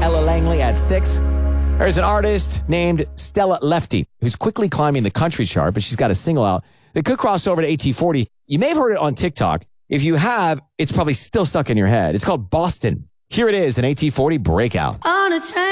Ella Langley at 6. There's an artist named Stella Lefty who's quickly climbing the country chart, but she's got a single out that could cross over to AT40. You may have heard it on TikTok. If you have, it's probably still stuck in your head. It's called Boston. Here it is, an AT40 breakout. On a train.